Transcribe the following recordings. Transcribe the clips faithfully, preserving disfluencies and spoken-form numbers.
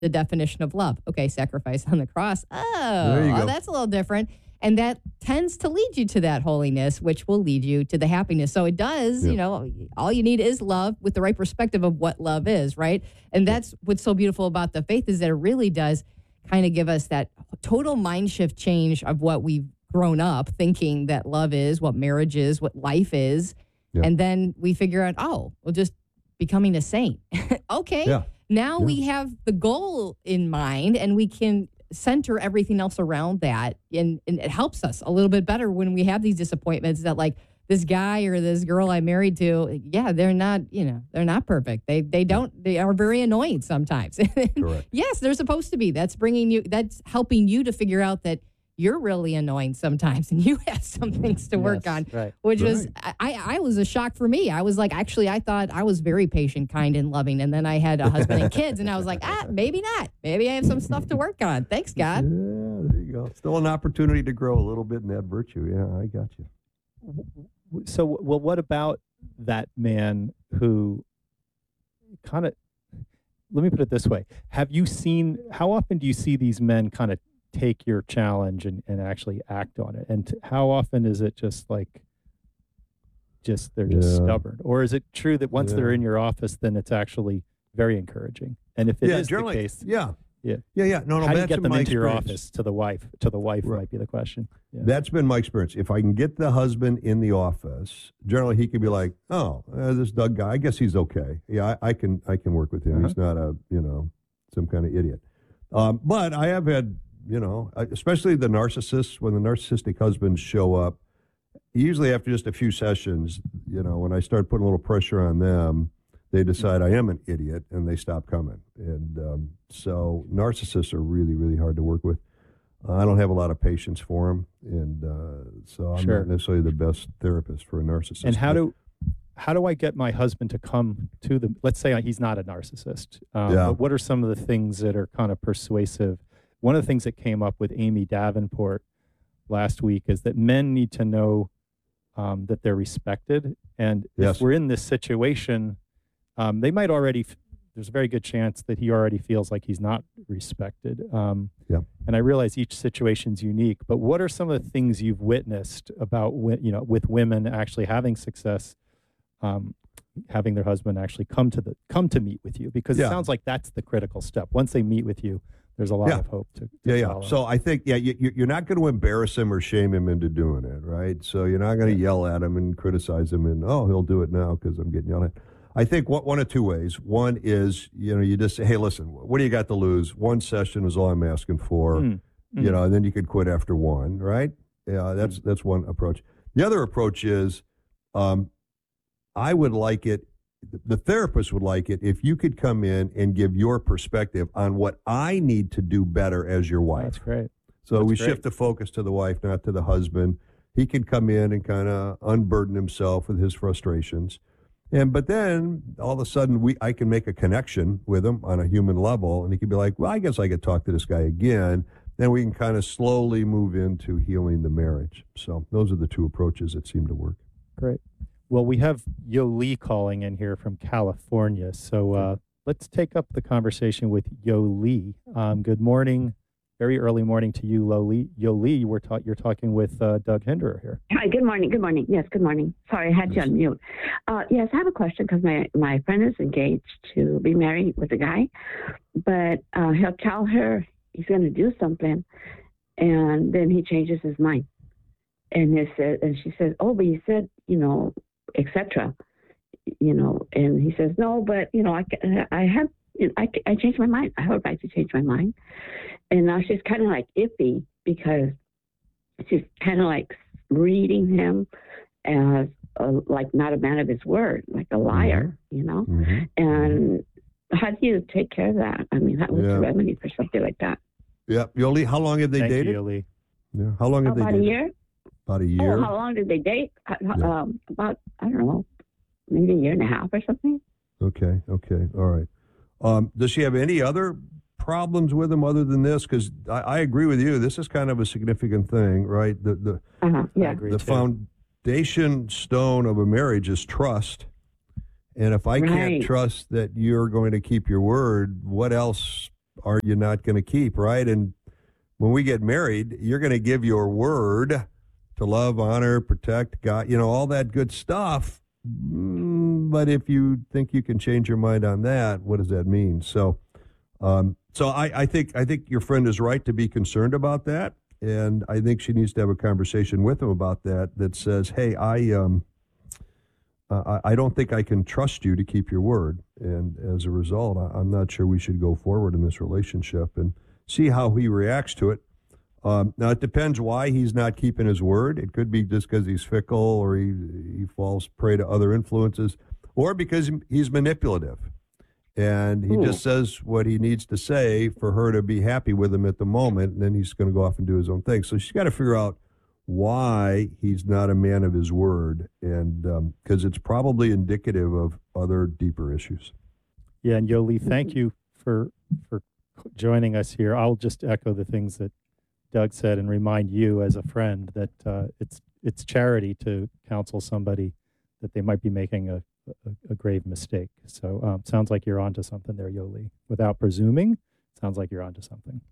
the definition of love. Okay, sacrifice on the cross. Oh, There you well, go. that's a little different. And that tends to lead you to that holiness, which will lead you to the happiness. So it does, Yeah. you know, all you need is love with the right perspective of what love is, right? And that's what's so beautiful about the faith is that it really does kind of give us that total mind shift change of what we've grown up thinking that love is, what marriage is, what life is. Yeah. And then we figure out, oh, well, just becoming a saint. Okay. Yeah. Now Yeah. we have the goal in mind and we can center everything else around that. And, and it helps us a little bit better when we have these disappointments that like this guy or this girl I married to, yeah, they're not, you know, they're not perfect. They they don't, they are very annoying sometimes. Correct. Yes, they're supposed to be. That's bringing you, that's helping you to figure out that you're really annoying sometimes and you have some things to work Yes, on, right. which was, Right. I, I was a shock for me. I was like, actually, I thought I was very patient, kind, and loving. And then I had a husband and kids and I was like, ah, maybe not. Maybe I have some stuff to work on. Thanks, God. Yeah, there you go. Still an opportunity to grow a little bit in that virtue. Yeah, I got you. So, well, what about that man who kind of, let me put it this way. Have you seen, how often do you see these men kind of take your challenge and, and actually act on it? And t- how often is it just like, just, they're just Yeah. stubborn? Or is it true that once they're Yeah. in your office, then it's actually very encouraging? And if it yeah, is the generally, case, yeah. Yeah. Yeah, yeah. No, no, how do you that's get been them my into your experience. office to the wife? To the wife Right. might be the question. Yeah. That's been my experience. If I can get the husband in the office, generally he can be like, "Oh, uh, this Doug guy, I guess he's okay. Yeah, I, I can, I can work with him. Uh-huh. He's not a, you know, some kind of idiot." Um, but I have had, you know, uh, especially the narcissists when the narcissistic husbands show up. Usually after just a few sessions, you know, when I start putting a little pressure on them, they decide I am an idiot and they stop coming. And um, so narcissists are really, really hard to work with. Uh, I don't have a lot of patience for them, and uh, so I'm Sure. not necessarily the best therapist for a narcissist. And how but- do how do I get my husband to come to the? Let's say he's not a narcissist. Um, Yeah. But what are some of the things that are kind of persuasive? One of the things that came up with Amy Davenport last week is that men need to know um, that they're respected, and Yes. if we're in this situation, um, they might already. F- there's a very good chance that he already feels like he's not respected. Um, Yeah. And I realize each situation's unique, but what are some of the things you've witnessed about, wi- you know, with women actually having success, um, having their husband actually come to the come to meet with you? Because Yeah. it sounds like that's the critical step. Once they meet with you, there's a lot Yeah. of hope to, to Yeah, yeah. follow. So I think, yeah, you, you- you're not going to embarrass him or shame him into doing it, right? So you're not going to yell at him and criticize him and, oh, he'll do it now because I'm getting yelled at. I think one, one of two ways. One is, you know, you just say, hey, listen, what do you got to lose? One session is all I'm asking for, Mm, you mm. know, and then you could quit after one, right? Yeah, that's that's one approach. The other approach is, um, I would like it, the therapist would like it if you could come in and give your perspective on what I need to do better as your wife. That's great. So That's we great. shift the focus to the wife, not to the husband. He can come in and kind of unburden himself with his frustrations. And but then all of a sudden we I can make a connection with him on a human level, and he can be like, well, I guess I could talk to this guy again. Then we can kind of slowly move into healing the marriage. So those are the two approaches that seem to work. Great. Well, we have Yo Lee calling in here from California. So uh, let's take up the conversation with Yo Lee. Um, good morning. Very early morning to you, Lo Lee. Yo Lee, you were ta- you're talking with uh, Doug Hinderer here. Hi, good morning. Good morning. Yes, good morning. Sorry, I had you on mute. Uh, yes, I have a question because my, my friend is engaged to be married with a guy, but uh, he'll tell her he's going to do something, and then he changes his mind. And he said, and she says, "Oh, but you said, you know, et cetera, you know." And he says, "No, but you know, I I have I I changed my mind. I have a right to change my mind." And now she's kind of like iffy because she's kind of like reading him as a, like not a man of his word, like a liar, you know. Mhm. And how do you take care of that? I mean, what's Yeah. the remedy for something like that? Yeah, Yoli, how long have they Thank dated? you, Yo Lee. Yeah. How long have About they a dated? year? About a year. Oh, how long did they date? Uh, Yeah. Um, about I don't know, maybe a year and a half or something. Okay, okay, all right. Um, does she have any other problems with him other than this? Because I, I agree with you. This is kind of a significant thing, right? The the Uh-huh. I Yeah. agree the too. foundation stone of a marriage is trust. And if I can't Right. trust that you're going to keep your word, what else are you not going to keep, right? And when we get married, you're going to give your word to love, honor, protect, God, you know, all that good stuff. Mm, But if you think you can change your mind on that, what does that mean? So, um, so I, I think I think your friend is right to be concerned about that, and I think she needs to have a conversation with him about that. That says, "Hey, I um, uh, I I don't think I can trust you to keep your word, and as a result, I, I'm not sure we should go forward in this relationship." And see how he reacts to it. Um, now, it depends why he's not keeping his word. It could be just because he's fickle or he, he falls prey to other influences, or because he's manipulative and he Ooh. just says what he needs to say for her to be happy with him at the moment, and then he's going to go off and do his own thing. So she's got to figure out why he's not a man of his word, and because um, it's probably indicative of other deeper issues. Yeah, and Yoli, thank you for for joining us here. I'll just echo the things that Doug said and remind you as a friend that uh, it's it's charity to counsel somebody that they might be making a, a, a grave mistake. So um, sounds like you're onto something there, Yoli. Without presuming, sounds like you're onto something.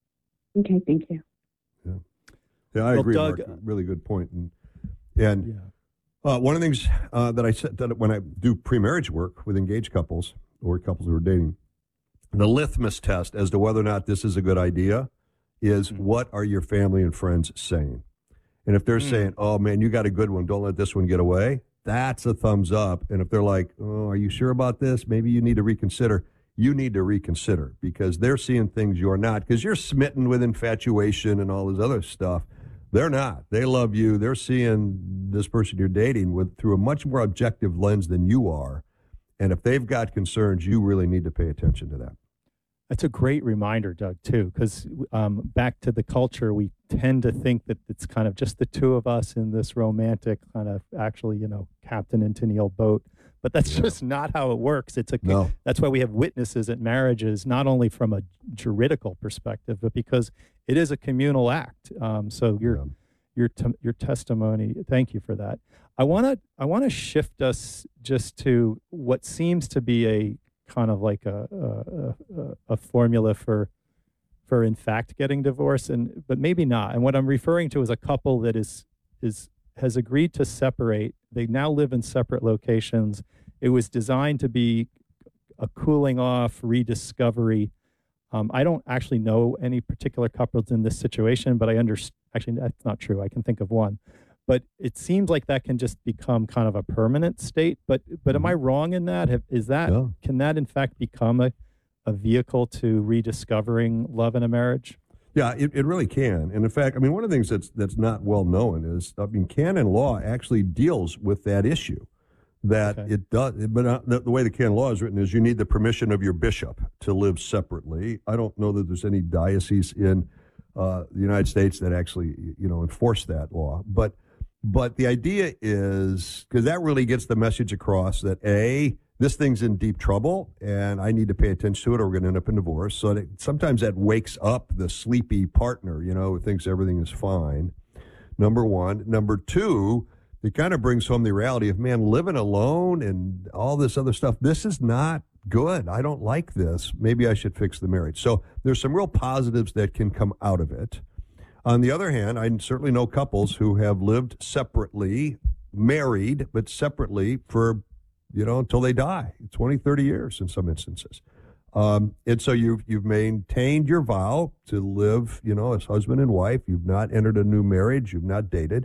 Okay, thank you. Yeah, yeah, I Well, agree, Doug, Mark. Really good point. And and Yeah. uh, one of the things uh, that I said that when I do pre-marriage work with engaged couples or couples who are dating, the litmus test as to whether or not this is a good idea is, what are your family and friends saying? And if they're Mm. saying, "Oh man, you got a good one, don't let this one get away," that's a thumbs up. And if they're like, "Oh, are you sure about this? Maybe you need to reconsider," you need to reconsider, because they're seeing things you're not, because you're smitten with infatuation and all this other stuff. They're not. They love you. They're seeing this person you're dating with through a much more objective lens than you are. And if they've got concerns, you really need to pay attention to that. That's a great reminder, Doug, too, because um, back to the culture, we tend to think that it's kind of just the two of us in this romantic kind of actually, you know, Captain and Tennille boat. But that's Yeah. just not how it works. It's a No. That's why we have witnesses at marriages, not only from a juridical perspective, but because it is a communal act. Um, so your Yeah. your t- your testimony, thank you for that. I want to I want to shift us just to what seems to be a kind of like a a, a, a formula for for in fact getting divorced, and but maybe not. And what I'm referring to is a couple that is is has agreed to separate. They now live in separate locations. It was designed to be a cooling off, rediscovery. Um, I don't actually know any particular couples in this situation, but I understand. Actually, that's not true. I can think of one. But it seems like that can just become kind of a permanent state. But but am I wrong in that? Have, is that No. can that in fact become a, a vehicle to rediscovering love in a marriage? Yeah, it, it really can. And in fact, I mean, one of the things that's that's not well known is, I mean, canon law actually deals with that issue. That Okay. it does, but uh, the, the way the canon law is written is you need the permission of your bishop to live separately. I don't know that there's any diocese in uh, the United States that actually, you know, enforce that law. But but the idea is, because that really gets the message across that A, this thing's in deep trouble and I need to pay attention to it or we're going to end up in divorce. So that sometimes that wakes up the sleepy partner, you know, who thinks everything is fine. Number one. Number two, it kind of brings home the reality of, man, living alone and all this other stuff. This is not good. I don't like this. Maybe I should fix the marriage. So there's some real positives that can come out of it. On the other hand, I certainly know couples who have lived separately, married, but separately for, you know, until they die, twenty, thirty years in some instances. Um, and so you've, you've maintained your vow to live, you know, as husband and wife. You've not entered a new marriage. You've not dated.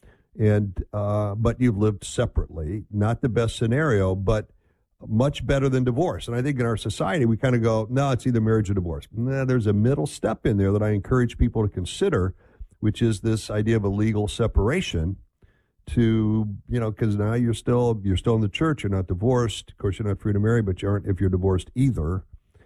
And, uh, but you've lived separately. Not the best scenario, but much better than divorce. And I think in our society, we kind of go, no, it's either marriage or divorce. Nah, there's a middle step in there that I encourage people to consider, which is this idea of a legal separation to, you know, because now you're still, you're still in the church, you're not divorced. Of course, you're not free to marry, but you aren't if you're divorced either.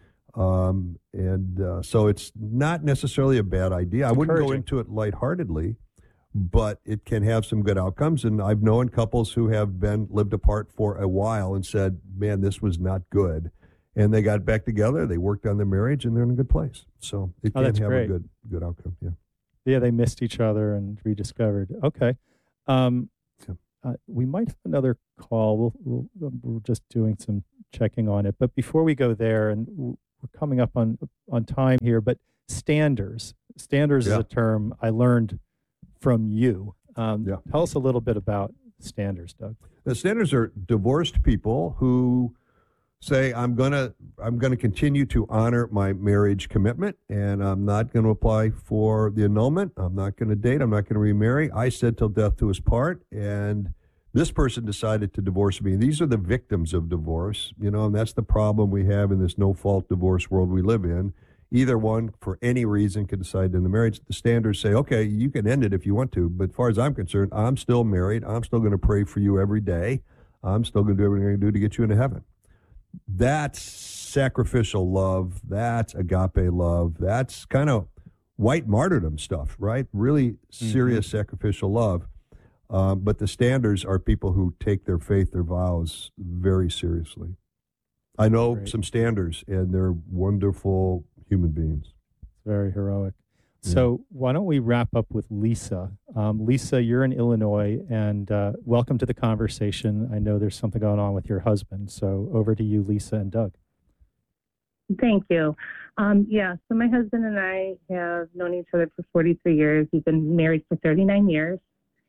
Um, and uh, so it's not necessarily a bad idea. I wouldn't go Encouraging. into it lightheartedly, but it can have some good outcomes. And I've known couples who have been lived apart for a while and said, man, this was not good. And they got back together, they worked on their marriage, and they're in a good place. So it Oh, can that's have great. a good good outcome. Yeah. Yeah, they missed each other and rediscovered. Okay. Um, Yeah. uh, we might have another call. We'll, we'll, we're just doing some checking on it. But before we go there, and w- we're coming up on on time here, but standers. Standers Yeah. is a term I learned from you. Um, Yeah. Tell us a little bit about standers, Doug. The standards are divorced people who say, I'm gonna I'm gonna continue to honor my marriage commitment, and I'm not going to apply for the annulment. I'm not going to date. I'm not going to remarry. I said till death do us part, and this person decided to divorce me. These are the victims of divorce, you know, and that's the problem we have in this no-fault divorce world we live in. Either one, for any reason, can decide to end the marriage. The standards say, okay, you can end it if you want to, but as far as I'm concerned, I'm still married. I'm still going to pray for you every day. I'm still going to do everything I can do to get you into heaven. That's sacrificial love. That's agape love. That's kind of white martyrdom stuff, right? Really serious mm-hmm. sacrificial love. Um, but the standards are people who take their faith, their vows very seriously. I know Great. Some standards, and they're wonderful human beings. Very heroic. So why don't we wrap up with Lisa? Um, Lisa, you're in Illinois, and uh, welcome to the conversation. I know there's something going on with your husband. So over to you, Lisa and Doug. Thank you. Um, yeah, so my husband and I have known each other for forty-three years. We've been married for thirty-nine years.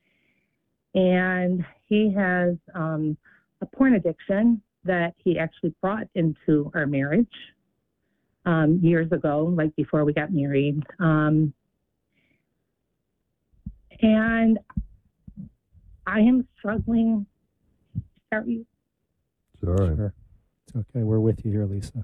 And he has um, a porn addiction that he actually brought into our marriage. Um, years ago, like before we got married. Um, and I am struggling. Sorry. It's all right. Sure. It's okay. We're with you here, Lisa.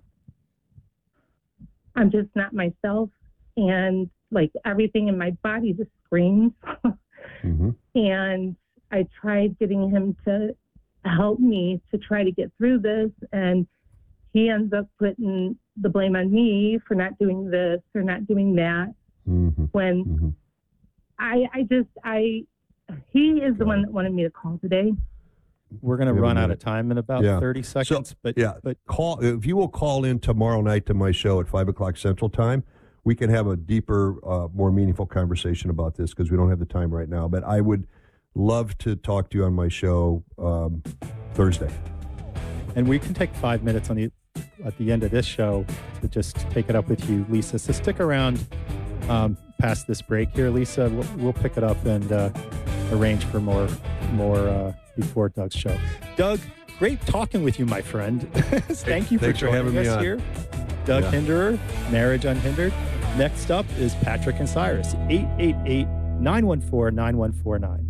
I'm just not myself. And like everything in my body just screams. mm-hmm. And I tried getting him to help me to try to get through this. And he ends up putting the blame on me for not doing this or not doing that. Mm-hmm. When mm-hmm. I, I just, I, he is the one that wanted me to call today. We're going to run out of time in about yeah. thirty seconds. So, but yeah, but call if you will call in tomorrow night to my show at five o'clock Central Time. We can have a deeper, uh, more meaningful conversation about this because we don't have the time right now. But I would love to talk to you on my show um, Thursday. And we can take five minutes on the at the end of this show to just take it up with you, Lisa. So stick around um, past this break here, Lisa. We'll, we'll pick it up and uh, arrange for more more uh, before Doug's show. Doug, great talking with you, my friend. Thank you for Thanks for joining having me us on. here. Doug Yeah. Hinderer, Marriage Unhindered. Next up is Patrick and Cyrus, eight eight eight, nine one four, nine one four nine.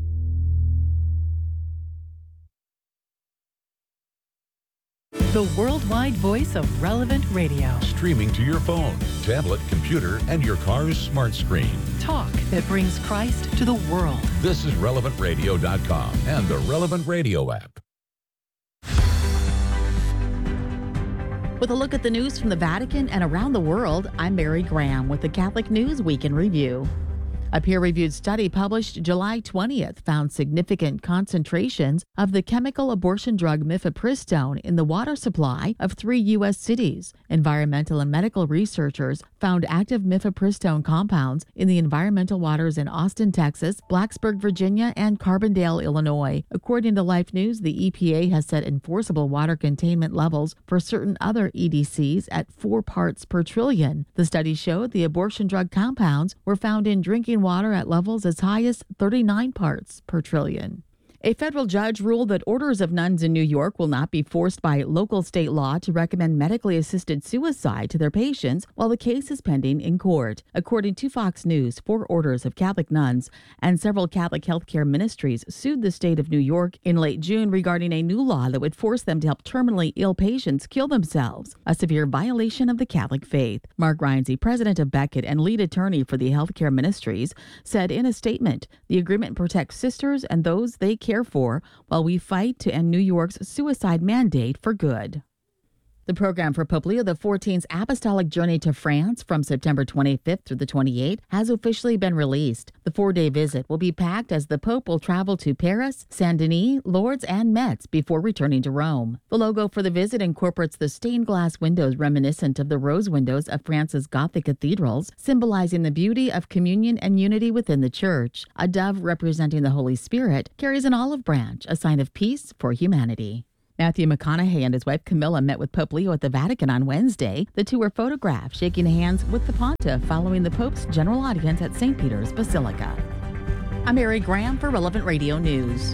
The worldwide voice of Relevant Radio. Streaming to your phone, tablet, computer, and your car's smart screen. Talk that brings Christ to the world. This is relevant radio dot com and the Relevant Radio app. With a look at the news from the Vatican and around the world, I'm Mary Graham with the Catholic News Week in Review. A peer-reviewed study published July twentieth found significant concentrations of the chemical abortion drug mifepristone in the water supply of three U S cities. Environmental and medical researchers found active mifepristone compounds in the environmental waters in Austin, Texas, Blacksburg, Virginia, and Carbondale, Illinois. According to Life News, the E P A has set enforceable water containment levels for certain other E D Cs at four parts per trillion. The study showed the abortion drug compounds were found in drinking water at levels as high as thirty-nine parts per trillion. A federal judge ruled that orders of nuns in New York will not be forced by local state law to recommend medically assisted suicide to their patients while the case is pending in court. According to Fox News, four orders of Catholic nuns and several Catholic healthcare ministries sued the state of New York in late June regarding a new law that would force them to help terminally ill patients kill themselves, a severe violation of the Catholic faith. Mark Reinze, president of Beckett and lead attorney for the healthcare ministries, said in a statement, the agreement protects sisters and those they care for while we fight to end New York's suicide mandate for good. The program for Pope Leo the fourteenth's apostolic journey to France from September twenty-fifth through the twenty-eighth has officially been released. The four-day visit will be packed as the Pope will travel to Paris, Saint-Denis, Lourdes, and Metz before returning to Rome. The logo for the visit incorporates the stained glass windows reminiscent of the rose windows of France's Gothic cathedrals, symbolizing the beauty of communion and unity within the church. A dove representing the Holy Spirit carries an olive branch, a sign of peace for humanity. Matthew McConaughey and his wife Camilla met with Pope Leo at the Vatican on Wednesday. The two were photographed shaking hands with the pontiff following the Pope's general audience at Saint Peter's Basilica. I'm Mary Graham for Relevant Radio News.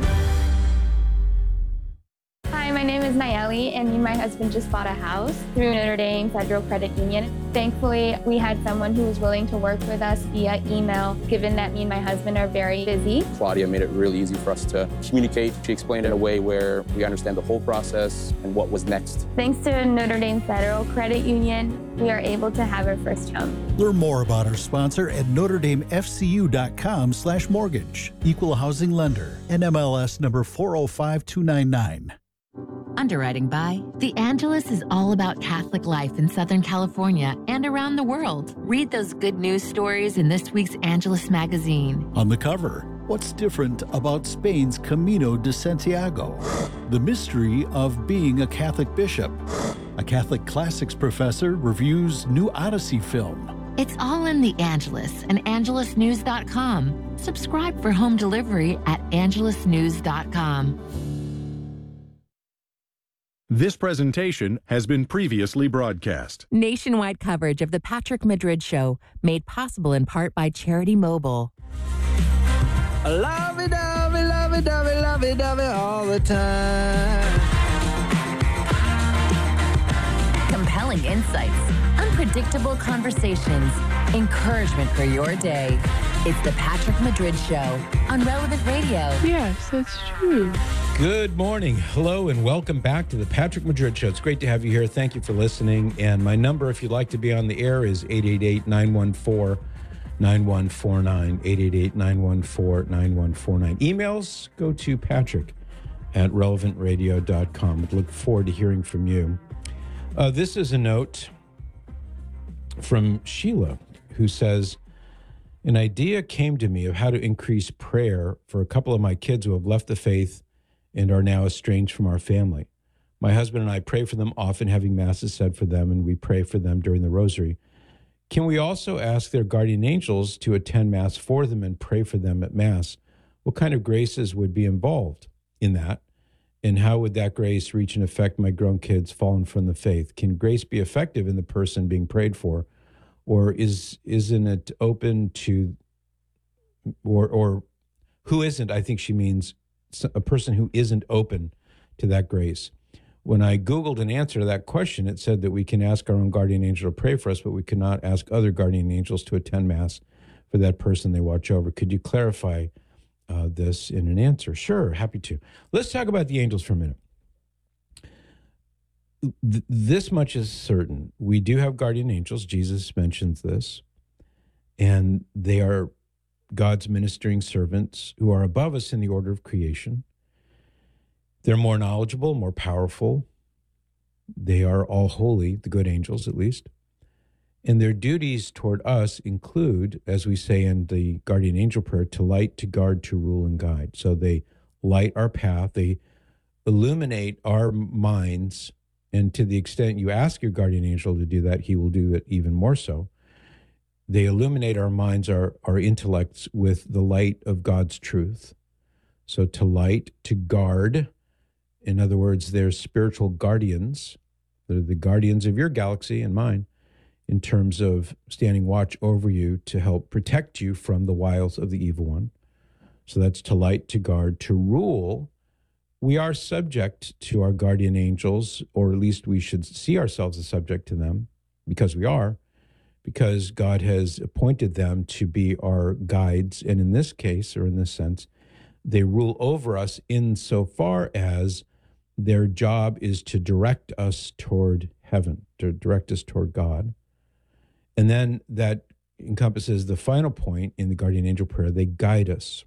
Hi, my name is Nayeli, and me and my husband just bought a house through Notre Dame Federal Credit Union. Thankfully, we had someone who was willing to work with us via email, given that me and my husband are very busy. Claudia made it really easy for us to communicate. She explained it in a way where we understand the whole process and what was next. Thanks to Notre Dame Federal Credit Union, we are able to have our first home. Learn more about our sponsor at notre dame f c u dot com slash mortgage. Equal housing lender. N M L S number four oh five two nine nine. Underwriting by The Angelus is all about Catholic life in Southern California and around the world. Read those good news stories in this week's Angelus magazine. On the cover, what's different about Spain's Camino de Santiago? The mystery of being a Catholic bishop. A Catholic classics professor reviews new Odyssey film. It's all in The Angelus and angelus news dot com. Subscribe for home delivery at angelus news dot com. This presentation has been previously broadcast. Nationwide coverage of the Patrick Madrid Show, made possible in part by Charity Mobile. Lovey-dovey, lovey-dovey, lovey-dovey all the time. Compelling insights, unpredictable conversations, encouragement for your day. It's the Patrick Madrid Show on Relevant Radio. Yes, that's true. Good morning. Hello, and welcome back to the Patrick Madrid Show. It's great to have you here. Thank you for listening. And my number, if you'd like to be on the air, is eight eight eight, nine one four, nine one four nine, eight eight eight, nine one four, nine one four nine. Emails, go to patrick at relevant radio dot com. Look forward to hearing from you. Uh, this is a note from Sheila, who says, an idea came to me of how to increase prayer for a couple of my kids who have left the faith and are now estranged from our family. My husband and I pray for them often, having masses said for them, and we pray for them during the rosary. Can we also ask their guardian angels to attend Mass for them and pray for them at Mass? What kind of graces would be involved in that? And how would that grace reach and affect my grown kids fallen from the faith? Can grace be effective in the person being prayed for? Or is, isn't it open to, or, or who isn't, I think she means a person who isn't open to that grace. When I Googled an answer to that question, it said that we can ask our own guardian angel to pray for us, but we cannot ask other guardian angels to attend Mass for that person they watch over. Could you clarify uh, this in an answer? Sure, happy to. Let's talk about the angels for a minute. Th- this much is certain. We do have guardian angels. Jesus mentions this. And they are God's ministering servants who are above us in the order of creation. They're more knowledgeable, more powerful. They are all holy, the good angels at least. And their duties toward us include, as we say in the guardian angel prayer, to light, to guard, to rule, and guide. So they light our path. They illuminate our minds. And to the extent you ask your guardian angel to do that, he will do it even more so. They illuminate our minds, our, our intellects with the light of God's truth. So to light, to guard, in other words, they're spiritual guardians. They're the guardians of your galaxy and mine in terms of standing watch over you to help protect you from the wiles of the evil one. So that's to light, to guard, to rule. We are subject to our guardian angels, or at least we should see ourselves as subject to them, because we are. Because God has appointed them to be our guides. And in this case, or in this sense, they rule over us insofar as their job is to direct us toward heaven, to direct us toward God. And then that encompasses the final point in the guardian angel prayer. They guide us.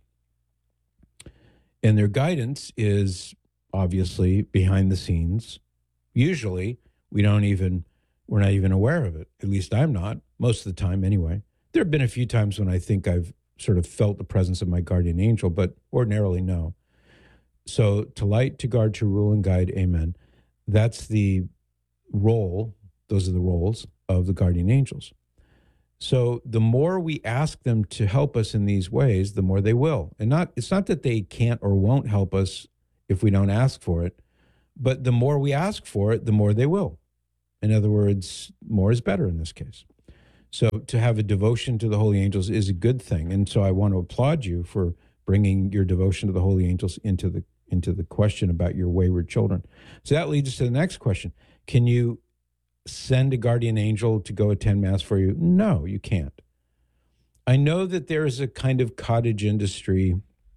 And their guidance is obviously behind the scenes. Usually, we don't even, we're not even aware of it. At least I'm not, most of the time anyway. There have been a few times when I think I've sort of felt the presence of my guardian angel, but ordinarily no. So to light, to guard, to rule and guide, amen. That's the role, those are the roles of the guardian angels. So the more we ask them to help us in these ways, the more they will. And not it's not that they can't or won't help us if we don't ask for it, But the more we ask for it, the more they will. In other words, more is better in this case. So to have a devotion to the holy angels is a good thing. And so I want to applaud you for bringing your devotion to the holy angels into the into the question about your wayward children. So that leads us to the next question. Can you send a guardian angel to go attend Mass for you? No, you can't. I know that there is a kind of cottage industry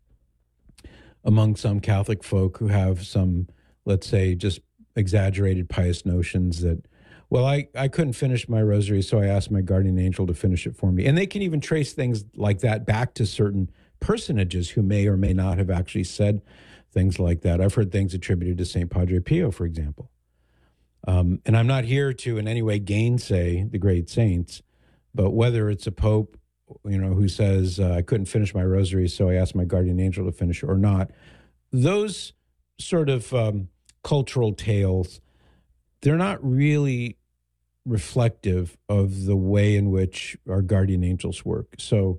among some Catholic folk who have some, let's say, just exaggerated pious notions that, well, I, I couldn't finish my rosary, so I asked my guardian angel to finish it for me. And they can even trace things like that back to certain personages who may or may not have actually said things like that. I've heard things attributed to Saint Padre Pio, for example. Um, and I'm not here to in any way gainsay the great saints, but whether it's a pope, you know, who says, uh, I couldn't finish my rosary, so I asked my guardian angel to finish it or not, those sort of um, cultural tales, they're not really reflective of the way in which our guardian angels work. So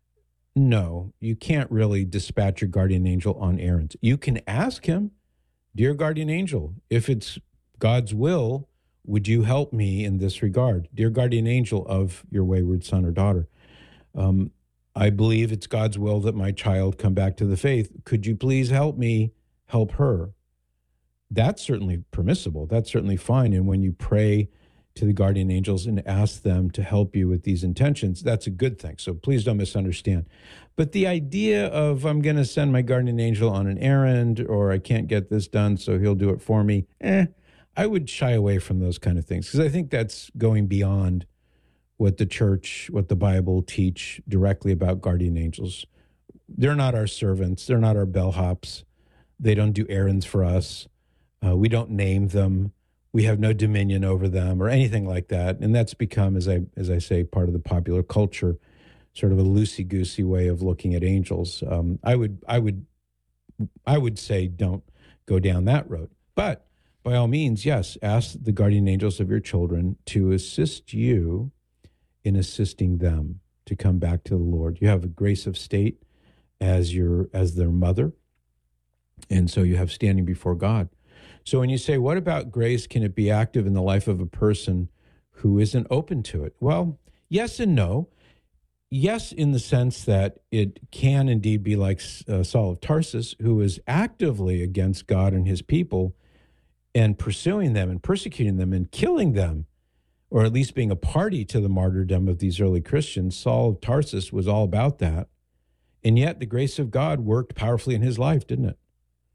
no, you can't really dispatch your guardian angel on errands. You can ask him, dear guardian angel, if it's God's will, would you help me in this regard? Dear guardian angel of your wayward son or daughter, um, I believe it's God's will that my child come back to the faith. Could you please help me help her? That's certainly permissible. That's certainly fine. And when you pray to the guardian angels and ask them to help you with these intentions, that's a good thing. So please don't misunderstand. But the idea of I'm going to send my guardian angel on an errand, or I can't get this done, so he'll do it for me, eh, I would shy away from those kind of things, because I think that's going beyond what the church, what the Bible teach directly about guardian angels. They're not our servants. They're not our bellhops. They don't do errands for us. Uh, we don't name them. We have no dominion over them or anything like that. And that's become, as I as I say, part of the popular culture, sort of a loosey-goosey way of looking at angels. Um, I would I would I would say don't go down that road. But by all means, yes, ask the guardian angels of your children to assist you in assisting them to come back to the Lord. You have a grace of state as your as their mother, and so you have standing before God. So when you say, what about grace? Can it be active in the life of a person who isn't open to it? Well, yes and no. Yes, in the sense that it can indeed be like uh, Saul of Tarsus, who is actively against God and his people and pursuing them and persecuting them and killing them, or at least being a party to the martyrdom of these early Christians. Saul of Tarsus was all about that. And yet the grace of God worked powerfully in his life, didn't it?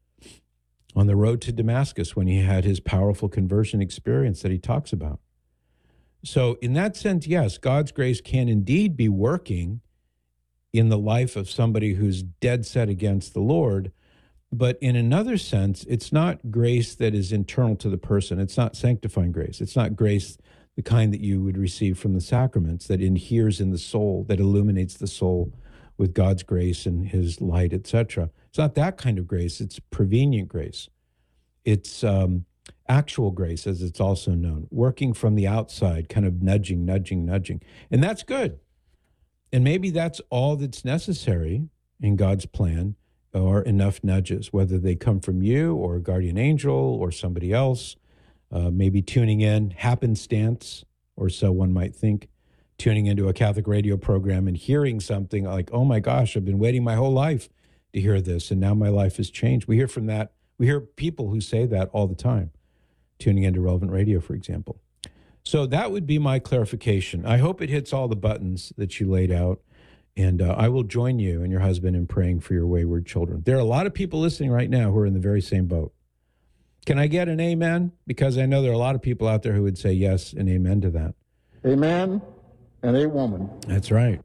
On the road to Damascus, when he had his powerful conversion experience that he talks about. So in that sense, yes, God's grace can indeed be working in the life of somebody who's dead set against the Lord. But in another sense, it's not grace that is internal to the person. It's not sanctifying grace. It's not grace the kind that you would receive from the sacraments, that inheres in the soul, that illuminates the soul with God's grace and his light, et cetera. It's not that kind of grace. It's prevenient grace. It's um, actual grace, as it's also known, working from the outside, kind of nudging, nudging, nudging. And that's good. And maybe that's all that's necessary in God's plan, or enough nudges, whether they come from you or a guardian angel or somebody else, uh, maybe tuning in, happenstance, or so one might think, tuning into a Catholic radio program and hearing something like, oh my gosh, I've been waiting my whole life to hear this, and now my life has changed. We hear from that. We hear people who say that all the time, tuning into Relevant Radio, for example. So that would be my clarification. I hope it hits all the buttons that you laid out, and uh, I will join you and your husband in praying for your wayward children. There are a lot of people listening right now who are in the very same boat. Can I get an amen? Because I know there are a lot of people out there who would say yes and amen to that. Amen and a woman. That's right.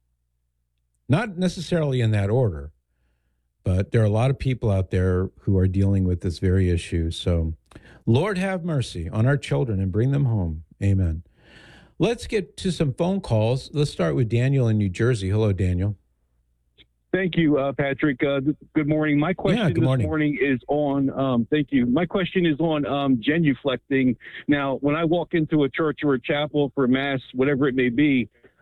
Not necessarily in that order, but there are a lot of people out there who are dealing with this very issue. So, Lord, have mercy on our children and bring them home. Amen. Let's get to some phone calls. Let's start with Daniel in New Jersey. Hello, Daniel. Thank you, uh, Patrick. Uh, good morning. My question yeah, good this morning. morning is on, um, thank you. My question is on um, genuflecting. Now, when I walk into a church or a chapel for Mass, whatever it may be,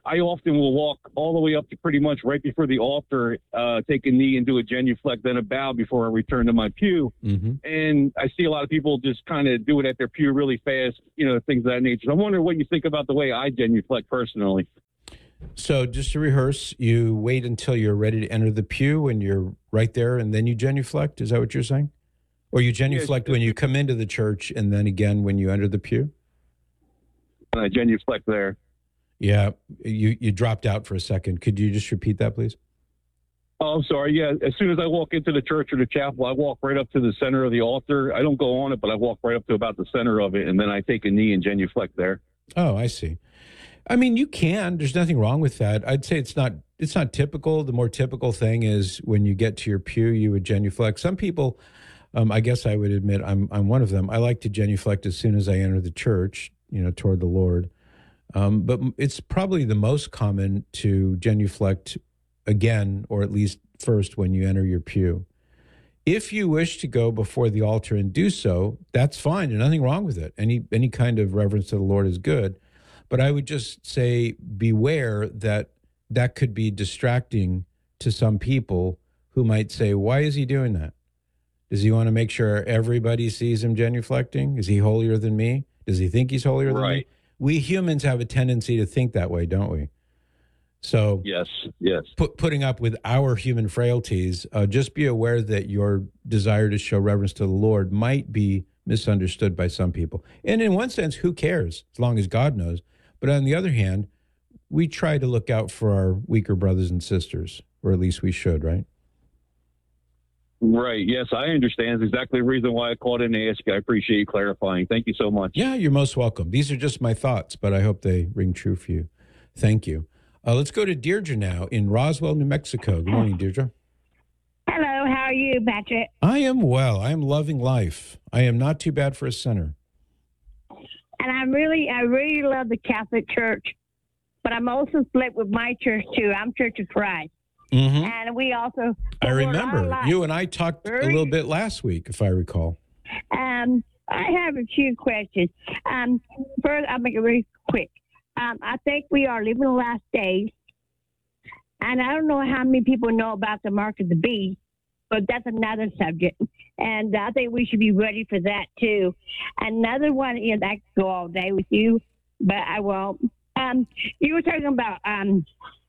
I often will walk all the way up to pretty much right before the altar, uh, take a knee and do a genuflect, then a bow before I return to my pew. Mm-hmm. And I see a lot of people just kind of do it at their pew really fast, you know, things of that nature. So I'm wondering what you think about the way I genuflect personally. So just to rehearse, you wait until you're ready to enter the pew and you're right there and then you genuflect? Is that what you're saying? Or you genuflect Yes. when you come into the church and then again when you enter the pew? And I genuflect there. Yeah, you, you dropped out for a second. Could you just repeat that, please? Oh, I'm sorry. Yeah, as soon as I walk into the church or the chapel, I walk right up to the center of the altar. I don't go on it, but I walk right up to about the center of it, and then I take a knee and genuflect there. Oh, I see. I mean, you can. There's nothing wrong with that. I'd say it's not it's not typical. The more typical thing is when you get to your pew, you would genuflect. Some people, um, I guess I would admit I'm I'm one of them. I like to genuflect as soon as I enter the church, you know, toward the Lord. Um, but it's probably the most common to genuflect again, or at least first when you enter your pew. If you wish to go before the altar and do so, that's fine. There's nothing wrong with it. Any any kind of reverence to the Lord is good. But I would just say beware that that could be distracting to some people who might say, why is he doing that? Does he want to make sure everybody sees him genuflecting? Is he holier than me? Does he think he's holier than Right. me? We humans have a tendency to think that way, don't we? So Yes, yes. put, putting up with our human frailties, uh, just be aware that your desire to show reverence to the Lord might be misunderstood by some people. And in one sense, who cares, as long as God knows? But on the other hand, we try to look out for our weaker brothers and sisters, or at least we should, right? Right. Yes, I understand. It's exactly the reason why I called in to ask you. I appreciate you clarifying. Thank you so much. Yeah, you're most welcome. These are just my thoughts, but I hope they ring true for you. Thank you. Uh, let's go to Deirdre now in Roswell, New Mexico. Good morning, Deirdre. Hello, how are you, Patrick? I am well. I am loving life. I am not too bad for a sinner. And I really, I really love the Catholic Church, but I'm also split with my church too. I'm Church of Christ, Mm-hmm. and we also. I remember you and I talked a little bit last week, if I recall. Um, I have a few questions. Um, first, I'll make it very quick. Um, I think we are living the last days, and I don't know how many people know about the mark of the beast, but that's another subject. And I think we should be ready for that too. Another one, you know, I could go all day with you, but I won't. Um, you were talking about um,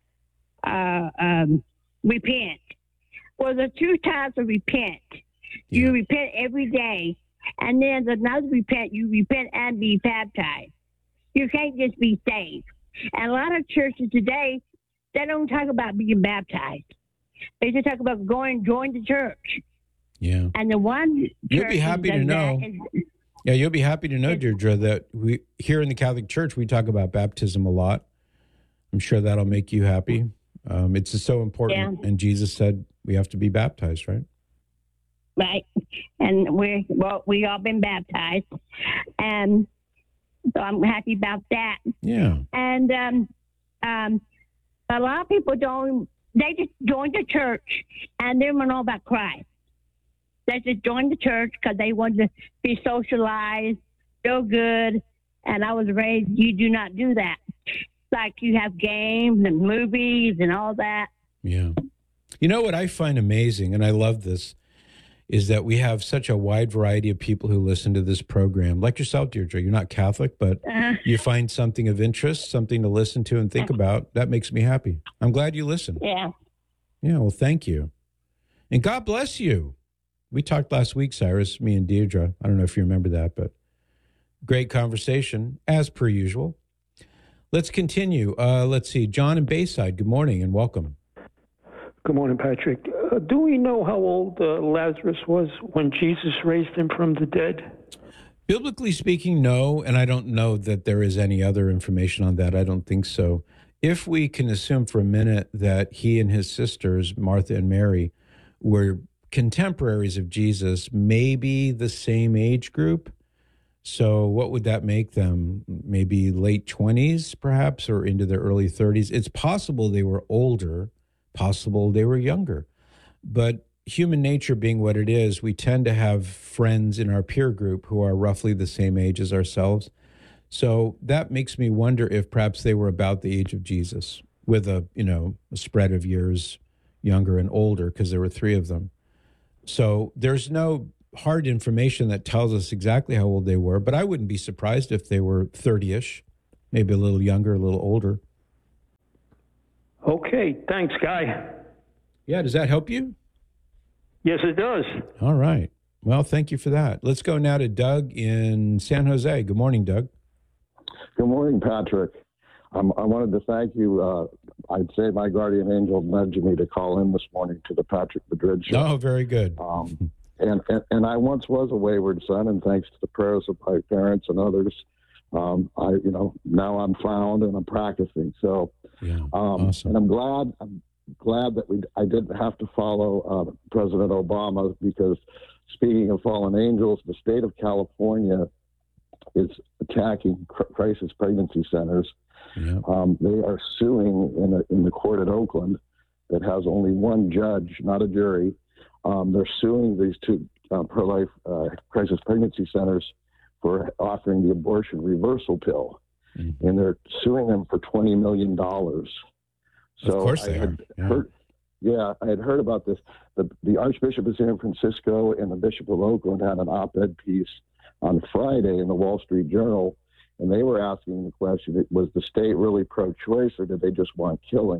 uh, um, repent. Well, there's two types of repent. You repent every day, and then there's another repent. You repent and be baptized. You can't just be saved. And a lot of churches today, they don't talk about being baptized. They just talk about going join the church. Yeah. And the one You'll be happy to know. Yeah, you'll be happy to know, Deirdre, that we here in the Catholic Church, we talk about baptism a lot. I'm sure that'll make you happy. Um, it's just so important. Yeah. And Jesus said we have to be baptized, right? Right. And we're, well, we all been baptized. And so I'm happy about that. Yeah. And um, um, a lot of people don't, they just join the church and they don't know about Christ. They just joined the church because they wanted to be socialized, feel good. And I was raised, you do not do that. It's like you have games and movies and all that. Yeah. You know what I find amazing, and I love this, is that we have such a wide variety of people who listen to this program. Like yourself, Deirdre, you're not Catholic, but Uh, you find something of interest, something to listen to and think about. That makes me happy. I'm glad you listen. yeah. Yeah, well, thank you. And God bless you. We talked last week, Cyrus, me and Deirdre. I don't know if you remember that, but great conversation, as per usual. Let's continue. Uh, let's see. John in Bayside, good morning and welcome. Good morning, Patrick. Uh, do we know how old uh, Lazarus was when Jesus raised him from the dead? Biblically speaking, no, and I don't know that there is any other information on that. I don't think so. If we can assume for a minute that he and his sisters, Martha and Mary, were contemporaries of Jesus, maybe the same age group. So what would that make them? Maybe late twenties, perhaps, or into their early thirties. It's possible they were older, possible they were younger. But human nature being what it is, we tend to have friends in our peer group who are roughly the same age as ourselves. So that makes me wonder if perhaps they were about the age of Jesus, with a, you know, a spread of years younger and older, because there were three of them. So there's no hard information that tells us exactly how old they were, but I wouldn't be surprised if they were thirty-ish, maybe a little younger, a little older. Okay, thanks, Guy. Yeah, does that help you? Yes, it does. All right. Well, thank you for that. Let's go now to Doug in San Jose. Good morning, Doug. Good morning, Patrick. Um, I wanted to thank you. Uh, I'd say my guardian angel nudged me to call in this morning to the Patrick Madrid show. Oh, very good. Um, and, and and I once was a wayward son, and thanks to the prayers of my parents and others, um, I you know now I'm found and I'm practicing. So, yeah, um, awesome. And I'm glad I'm glad that we I didn't have to follow uh, President Obama, because speaking of fallen angels, the state of California is attacking cr- crisis pregnancy centers. Yeah. Um, they are suing in, a, in the court at Oakland that has only one judge, not a jury. Um, they're suing these two uh, pro-life uh, crisis pregnancy centers for offering the abortion reversal pill. Mm-hmm. And they're suing them for twenty million dollars. So of course they I had are. Yeah. Heard, yeah, I had heard about this. The, the Archbishop of San Francisco and the Bishop of Oakland had an op-ed piece on Friday in the Wall Street Journal, and they were asking the question, was the state really pro-choice, or did they just want killing?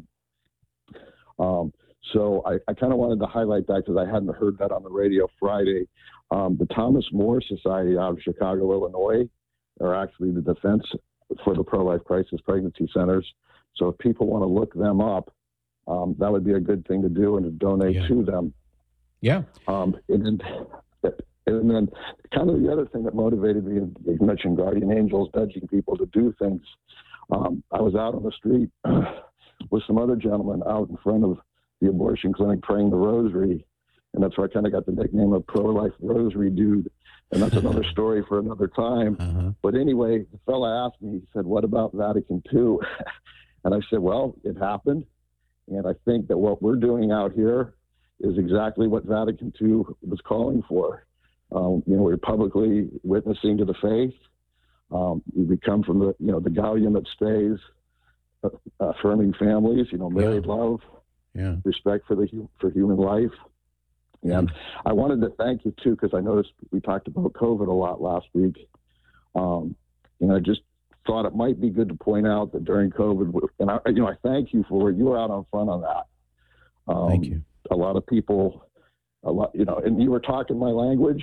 Um, so I, I kind of wanted to highlight that because I hadn't heard that on the radio Friday. Um, the Thomas More Society out of Chicago, Illinois, are actually the defense for the pro-life crisis pregnancy centers. So if people want to look them up, um, that would be a good thing to do and to donate yeah. to them. Yeah. Um, and then, and then kind of the other thing that motivated me, and you mentioned guardian angels nudging people to do things. Um, I was out on the street with some other gentlemen out in front of the abortion clinic praying the rosary. And that's where I kind of got the nickname of pro-life rosary dude. And that's another story for another time. Uh-huh. But anyway, the fella asked me, he said, what about Vatican two? And I said, well, it happened. And I think that what we're doing out here is exactly what Vatican two was calling for. Um, you know, we're publicly witnessing to the faith. Um, we come from the, you know, the galleon that stays, uh, affirming families, you know, married yeah. love, yeah. respect for the for human life. And I wanted to thank you too, because I noticed we talked about COVID a lot last week. Um, and I just thought it might be good to point out that during COVID, and I, you know, I thank you for you were out on front on that. Um, thank you. A lot of people, a lot, you know, and you were talking my language.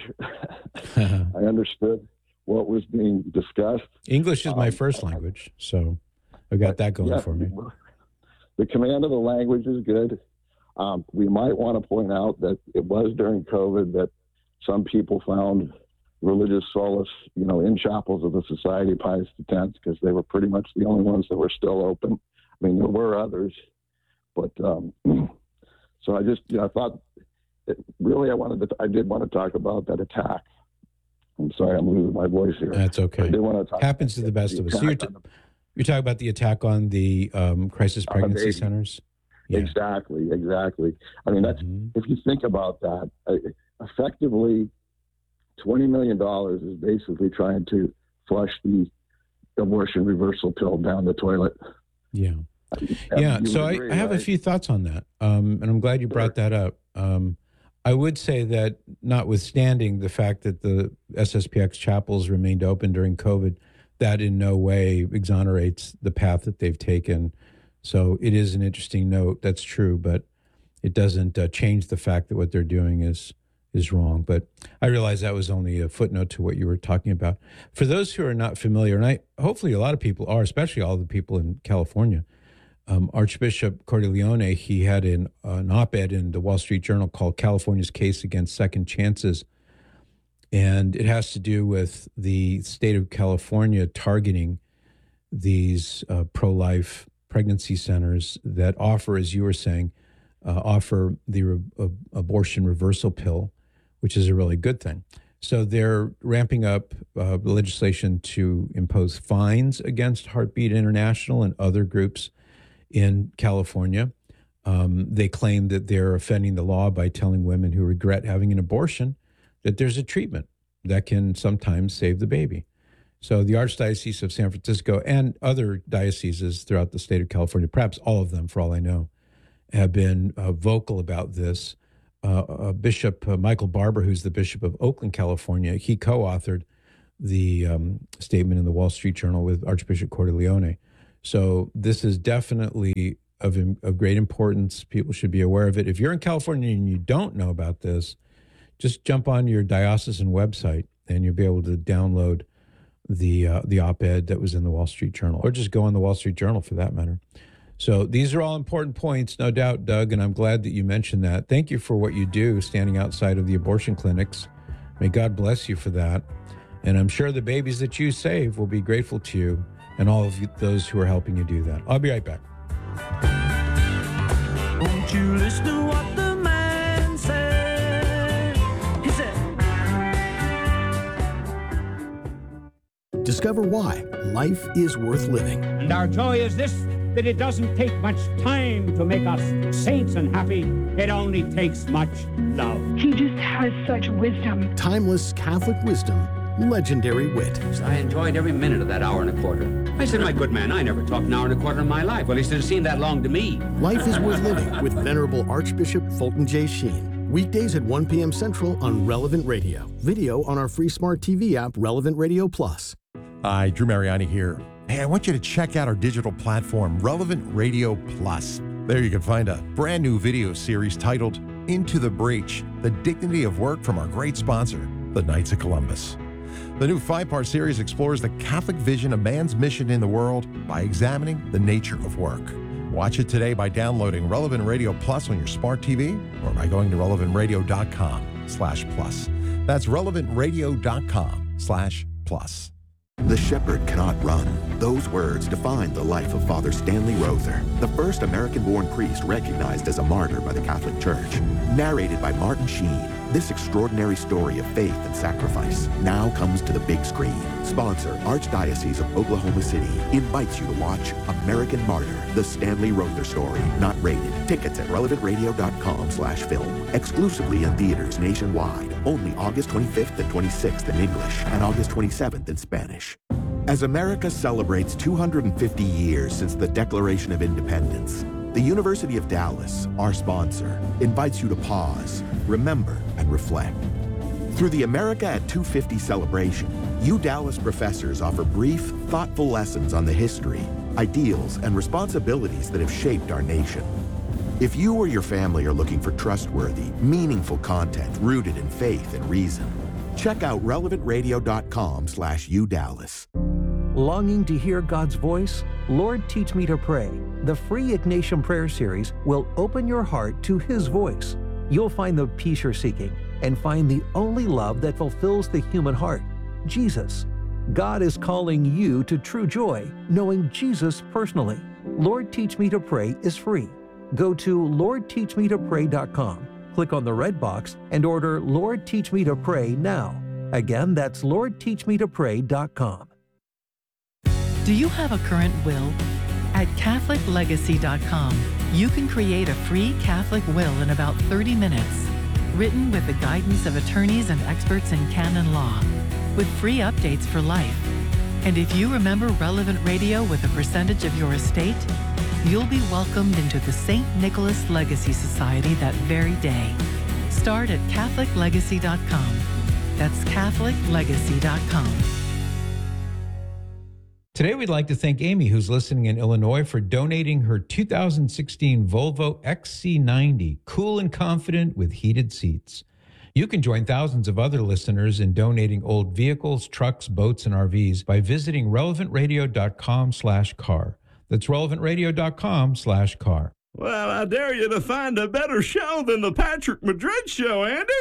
I understood what was being discussed. English is my um, first language, so I got that going yeah, for me. The command of the language is good. Um, we might want to point out that it was during COVID that some people found religious solace, you know, in chapels of the Society of Pius X, because they were pretty much the only ones that were still open. I mean, there were others, but um, so I just, you know, I thought it, really I wanted to, I did want to talk about that attack. I'm sorry, I'm losing my voice here. That's okay. I did want to talk Happens to the best the of us. So you're, t- you're talking about the attack on the um, crisis pregnancy baby. centers? Yeah. Exactly, exactly. I mean, that's mm-hmm. if you think about that, uh, effectively, twenty million dollars is basically trying to flush the abortion reversal pill down the toilet. Yeah. I yeah. mean, So agree, I, I have right? a few thoughts on that. Um, and I'm glad you brought that up. Um, I would say that notwithstanding the fact that the S S P X chapels remained open during COVID, that in no way exonerates the path that they've taken. So it is an interesting note. That's true, but it doesn't uh, change the fact that what they're doing is is wrong. But I realize that was only a footnote to what you were talking about. For those who are not familiar, and I hopefully a lot of people are, especially all the people in California, um, Archbishop Cordileone, he had an, an op-ed in the Wall Street Journal called California's Case Against Second Chances. And it has to do with the state of California targeting these uh, pro-life pregnancy centers that offer, as you were saying, uh, offer the re- uh, abortion reversal pill, which is a really good thing. So they're ramping up uh, legislation to impose fines against Heartbeat International and other groups in California. Um, they claim that they're offending the law by telling women who regret having an abortion that there's a treatment that can sometimes save the baby. So the Archdiocese of San Francisco and other dioceses throughout the state of California, perhaps all of them for all I know, have been uh, vocal about this. Uh, uh, Bishop uh, Michael Barber, who's the Bishop of Oakland, California, he co-authored the um, statement in the Wall Street Journal with Archbishop Cordileone. So this is definitely of, of great importance. People should be aware of it. If you're in California and you don't know about this, just jump on your diocesan website and you'll be able to download the uh, the op-ed that was in the Wall Street Journal, or just go on the Wall Street Journal for that matter. So these are all important points, no doubt, Doug, and I'm glad that you mentioned that. Thank you for what you do standing outside of the abortion clinics. May God bless you for that. And I'm sure the babies that you save will be grateful to you and all of you, those who are helping you do that. I'll be right back. Won't you listen to what the man said? He said, discover why life is worth living. And our joy is this, that it doesn't take much time to make us saints and happy. It only takes much love. He just has such wisdom. Timeless Catholic wisdom, legendary wit. I enjoyed every minute of that hour and a quarter. I said, my good man, I never talked an hour and a quarter in my life. Well, he should have seemed that long to me. Life is worth living with Venerable Archbishop Fulton J. Sheen. Weekdays at one p.m. Central on Relevant Radio. Video on our free smart T V app, Relevant Radio Plus. Hi, Drew Mariani here. Hey, I want you to check out our digital platform, Relevant Radio Plus. There you can find a brand new video series titled Into the Breach, The Dignity of Work from our great sponsor, the Knights of Columbus. The new five-part series explores the Catholic vision of man's mission in the world by examining the nature of work. Watch it today by downloading Relevant Radio Plus on your smart T V or by going to relevant radio dot com slash plus. That's relevant radio dot com slash plus. The shepherd cannot run. Those words define the life of Father Stanley Rother, the first American-born priest recognized as a martyr by the Catholic Church. Narrated by Martin Sheen, this extraordinary story of faith and sacrifice now comes to the big screen. Sponsor, Archdiocese of Oklahoma City, invites you to watch American Martyr, the Stanley Rother story, not rated. Tickets at relevant radio dot com slash film. Exclusively in theaters nationwide. Only August twenty-fifth and twenty-sixth in English and August twenty-seventh in Spanish. As America celebrates two hundred fifty years since the Declaration of Independence, the University of Dallas, our sponsor, invites you to pause, remember, and reflect. Through the America at two fifty celebration, U Dallas professors offer brief, thoughtful lessons on the history, ideals, and responsibilities that have shaped our nation. If you or your family are looking for trustworthy, meaningful content rooted in faith and reason, check out relevant radio dot com slash U Dallas. Longing to hear God's voice? Lord, Teach Me to Pray. The free Ignatian Prayer Series will open your heart to His voice. You'll find the peace you're seeking and find the only love that fulfills the human heart, Jesus. God is calling you to true joy, knowing Jesus personally. Lord, Teach Me to Pray is free. Go to lord teach me to pray dot com, click on the red box, and order Lord, Teach Me to Pray now. Again, that's lord teach me to pray dot com. Do you have a current will? At catholic legacy dot com, you can create a free Catholic will in about thirty minutes, written with the guidance of attorneys and experts in canon law, with free updates for life. And if you remember Relevant Radio with a percentage of your estate, you'll be welcomed into the Saint Nicholas Legacy Society that very day. Start at catholic legacy dot com. That's catholic legacy dot com. Today, we'd like to thank Amy, who's listening in Illinois, for donating her two thousand sixteen Volvo X C ninety, cool and confident with heated seats. You can join thousands of other listeners in donating old vehicles, trucks, boats, and R Vs by visiting relevant radio dot com slash car. That's relevant radio dot com slash car. Well, I dare you to find a better show than the Patrick Madrid Show, Andy.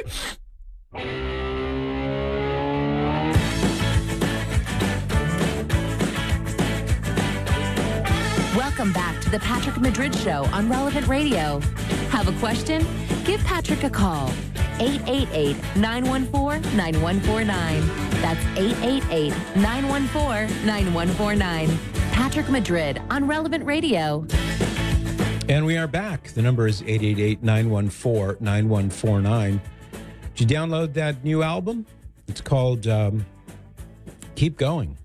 Welcome back to the Patrick Madrid Show on Relevant Radio. Have a question? Give Patrick a call. eight eight eight, nine one four, nine one four nine. That's eight eight eight, nine one four, nine one four nine. Patrick Madrid on Relevant Radio. And we are back. The number is eight eight eight, nine one four, nine one four nine. Did you download that new album? It's called um, Keep Going.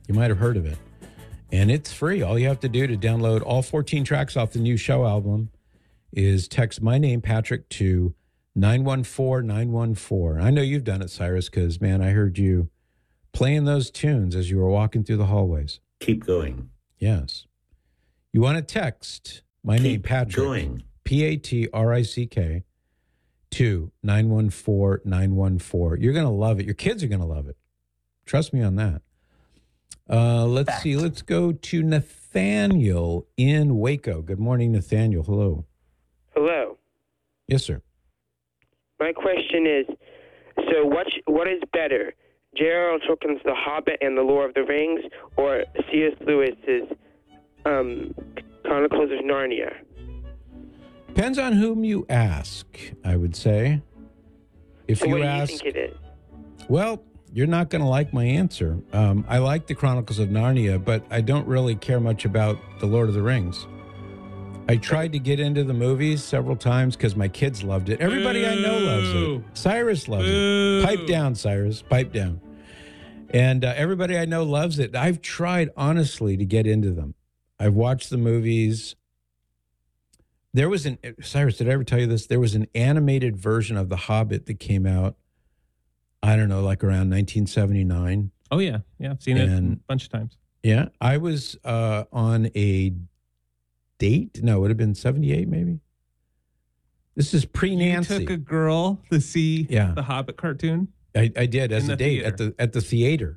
You might have heard of it. And it's free. All you have to do to download all fourteen tracks off the new show album is text my name, Patrick, to nine one four nine one four. I know you've done it, Cyrus, because, man, I heard you playing those tunes as you were walking through the hallways. Keep going. Yes. You want to text my Keep name, Patrick, going. P A T R I C K, to nine one four nine one four. You're going to love it. Your kids are going to love it. Trust me on that. Uh, let's Fact. see. Let's go to Nathaniel in Waco. Good morning, Nathaniel. Hello. Hello. Yes, sir. My question is, so what what is better, J R R Tolkien's The Hobbit and The Lord of the Rings, or C S Lewis's um, Chronicles of Narnia? Depends on whom you ask, I would say. If so you what ask, do you think it is? Well, you're not going to like my answer. Um, I like the Chronicles of Narnia, but I don't really care much about The Lord of the Rings. I tried to get into the movies several times because my kids loved it. Everybody I know loves it. Cyrus loves it. Pipe down, Cyrus. Pipe down. And uh, everybody I know loves it. I've tried, honestly, to get into them. I've watched the movies. There was an, Cyrus, did I ever tell you this? There was an animated version of The Hobbit that came out, I don't know, like around nineteen seventy-nine. Oh, yeah. Yeah, I've seen And- it a bunch of times. Yeah, I was uh, on a date. No, it would have been seventy-eight, maybe. This is pre-Nancy. You took a girl to see Yeah. the Hobbit cartoon? I, I did as In a the date at the at the theater.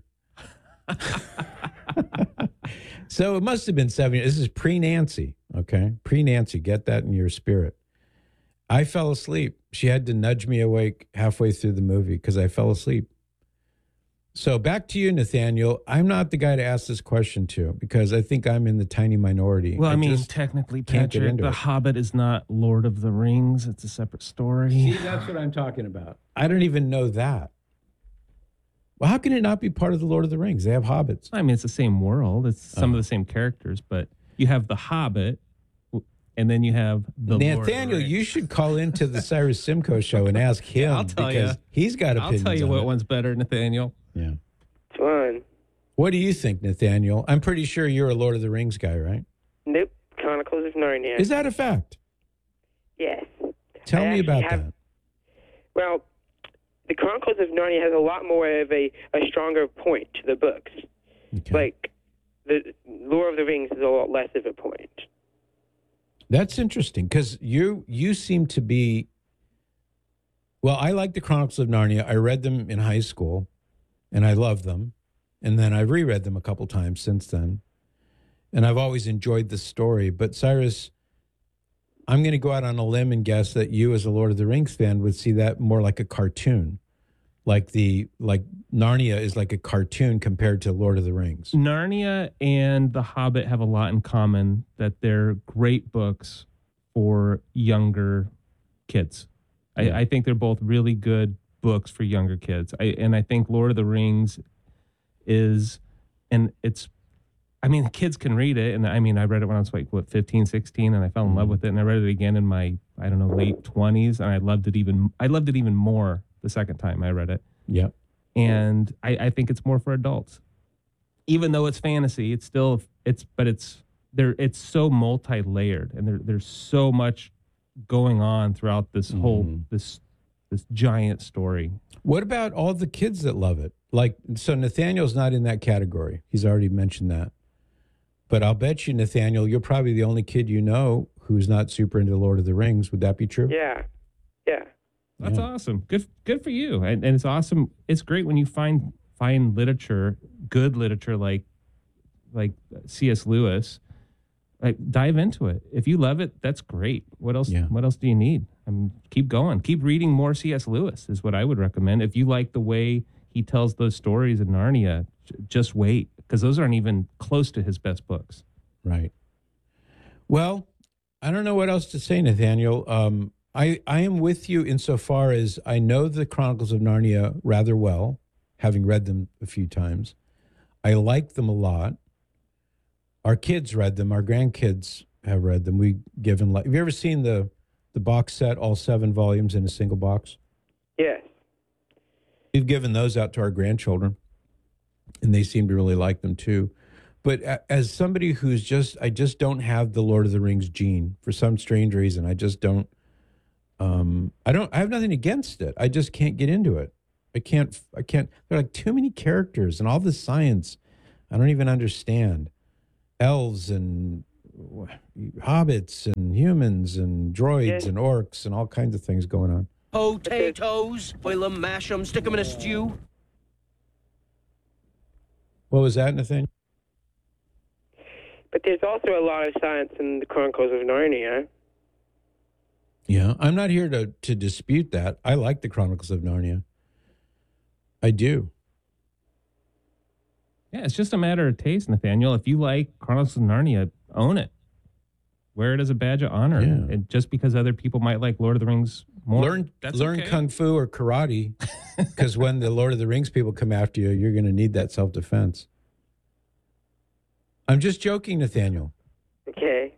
So it must have been seventy. This is pre-Nancy, okay? Pre-Nancy. Get that in your spirit. I fell asleep. She had to nudge me awake halfway through the movie because I fell asleep. So back to you, Nathaniel. I'm not the guy to ask this question to because I think I'm in the tiny minority. Well, I, mean, just technically, can't get Patrick, into The it. Hobbit is not Lord of the Rings. It's a separate story. See, that's what I'm talking about. I don't even know that. Well, how can it not be part of the Lord of the Rings? They have hobbits. I mean, it's the same world. It's some Oh. of the same characters, but you have the Hobbit, and then you have the Lord of the Nathaniel, Rings. you should call into the Cyrus Simcoe show and ask him I'll tell because you. he's got I'll opinions tell you on what it. one's better, Nathaniel. Yeah. Fun. What do you think, Nathaniel? I'm pretty sure you're a Lord of the Rings guy, right? Nope. Chronicles of Narnia. Is that a fact? Yes. Tell I me actually about have- that. Well, the Chronicles of Narnia has a lot more of a, a stronger point to the books. Like, the Lord of the Rings is a lot less of a point. That's interesting because you you seem to be. Well, I like the Chronicles of Narnia. I read them in high school, and I love them. And then I've reread them a couple times since then, and I've always enjoyed the story. But Cyrus, I'm going to go out on a limb and guess that you, as a Lord of the Rings fan, would see that more like a cartoon, like the like Narnia is like a cartoon compared to Lord of the Rings. Narnia and The Hobbit have a lot in common, that they're great books for younger kids. I, I think they're both really good books for younger kids. I, and I think Lord of the Rings is, and it's, I mean, kids can read it. And I mean, I read it when I was like, what, fifteen, sixteen, and I fell in love with it. And I read it again in my, I don't know, late twenties. And I loved it even, I loved it even more the second time I read it. Yeah. And I, I think it's more for adults. Even though it's fantasy, it's still, it's, but it's, there, it's so multi-layered, and there, there's so much going on throughout this whole, this, this giant story. What about all the kids that love it? Like, so Nathaniel's not in that category. He's already mentioned that. But I'll bet you, Nathaniel, you're probably the only kid you know who's not super into Lord of the Rings. Would that be true? Yeah. Yeah. That's awesome. Good, good for you. And, and it's awesome. It's great when you find find literature, good literature like like C S Lewis. Like, dive into it. If you love it, that's great. What else? Yeah. What else do you need? I mean, keep going. Keep reading more C S Lewis is what I would recommend. If you like the way he tells those stories in Narnia, j- just wait, because those aren't even close to his best books. Right. Well, I don't know what else to say, Nathaniel. Um, I, I am with you insofar as I know the Chronicles of Narnia rather well, having read them a few times. I like them a lot. Our kids read them. Our grandkids have read them. We given like. Have you ever seen the the box set, all seven volumes in a single box? Yes. We've given those out to our grandchildren. and they seem to really like them too. But a- as somebody who's just, I just don't have the Lord of the Rings gene for some strange reason. I just don't, um, I don't, I have nothing against it. I just can't get into it. I can't, I can't, there are like too many characters and all this science. I don't even understand. Elves and hobbits and humans and droids Yeah. and orcs and all kinds of things going on. Potatoes, boil 'em, mash 'em, stick 'em in a stew. What was that, Nathaniel? But there's also a lot of science in the Chronicles of Narnia. Yeah, I'm not here to, to dispute that. I like the Chronicles of Narnia. I do. Yeah, it's just a matter of taste, Nathaniel. If you like Chronicles of Narnia, own it. Wear it as a badge of honor. Yeah. And just because other people might like Lord of the Rings more, learn that's learn okay. kung fu or karate, because when the Lord of the Rings people come after you, you're going to need that self defense. I'm just joking, Nathaniel. Okay.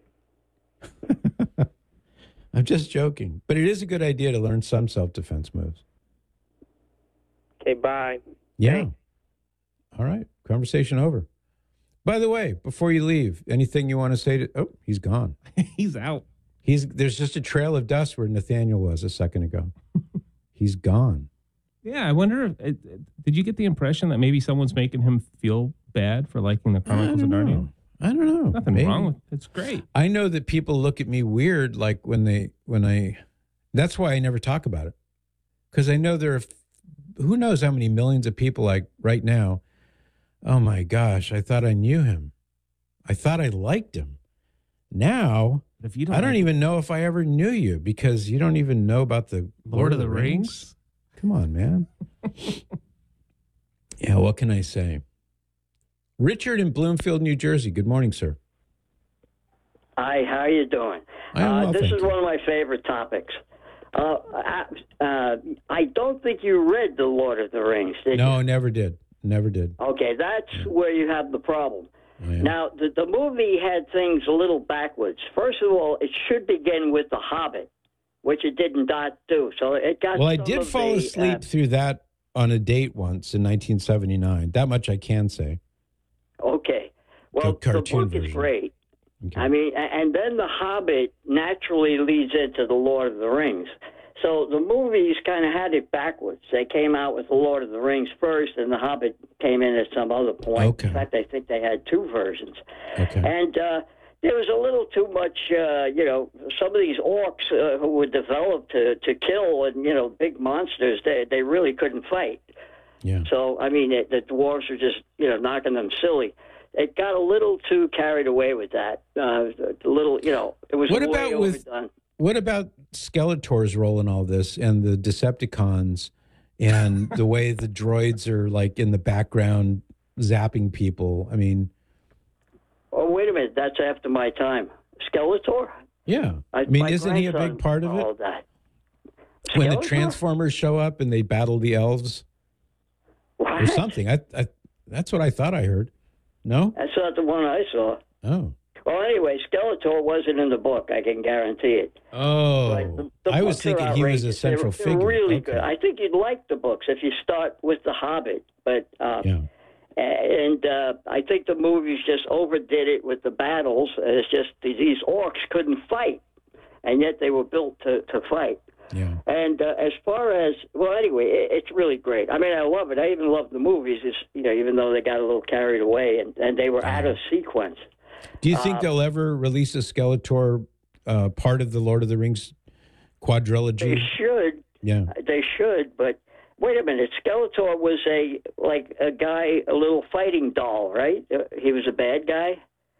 I'm just joking, but it is a good idea to learn some self defense moves. Okay, bye. Yeah. All right. Conversation over. By the way, before you leave, anything you want to say to? Oh, he's gone. He's out. He's there's just a trail of dust where Nathaniel was a second ago. He's gone. Yeah, I wonder if, it, did you get the impression that maybe someone's making him feel bad for liking the Chronicles of Narnia? Know. I don't know. Nothing Maybe. wrong with it. It's great. I know that people look at me weird, like when they, when I, that's why I never talk about it. Because I know there are, who knows how many millions of people like right now, oh my gosh, I thought I knew him. I thought I liked him. Now, if you don't I don't like- even know if I ever knew you because you don't even know about the Lord of the Rings? Come on, man. Yeah, what can I say? Richard in Bloomfield, New Jersey. Good morning, sir. Hi, how you doing? I am uh, well, this thank is you. one of my favorite topics. Uh, I, uh, I don't think you read The Lord of the Rings, did No, never did. Never did. you? Okay, that's where you have the problem. Oh, yeah. Now, the, the movie had things a little backwards. First of all, it should begin with The Hobbit, which it did not do. So it got Well, I some did of fall the, asleep uh, through that on a date once in nineteen seventy-nine. That much I can say. Okay. Well, The cartoon the book version. is great. I mean, a- and then The Hobbit naturally leads into The Lord of the Rings. So the movies kind of had it backwards. They came out with The Lord of the Rings first, and The Hobbit came in at some other point. Okay. In fact, I think they had two versions. Okay. And uh, there was a little too much, uh, you know, some of these orcs uh, who were developed to, to kill and, you know, big monsters, they, they really couldn't fight. Yeah. So, I mean, it, the dwarves were just, you know, knocking them silly. It got a little too carried away with that. Uh, a little, you know, it was What way about with overdone. what about Skeletor's role in all this and the Decepticons and the way the droids are like in the background zapping people? I mean, Oh, wait a minute. That's after my time. Skeletor? yeah. I, I mean, my isn't he a grandson big part of followed it? That. When the Skeletor? Transformers show up and they battle the elves or What? something. I, I that's what I thought I heard. No? That's not the one I saw. Oh. Well, anyway, Skeletor wasn't in the book. I can guarantee it. Oh. Like, the- the I was books are thinking he was a outrageous. central they're, figure. They're really Okay. good. I think you'd like the books if you start with The Hobbit. But uh, Yeah. and uh, I think the movies just overdid it with the battles. It's just these orcs couldn't fight, and yet they were built to, to fight. Yeah. And uh, as far as well, anyway, it, it's really great. I mean, I love it. I even love the movies. It's, you know, even though they got a little carried away and, and they were out of sequence. Do you think Uh, they'll ever release a Skeletor uh, part of the Lord of the Rings quadrilogy? They should. Yeah. They should, but wait a minute. Skeletor was a like a guy, a little fighting doll, right? Uh, He was a bad guy.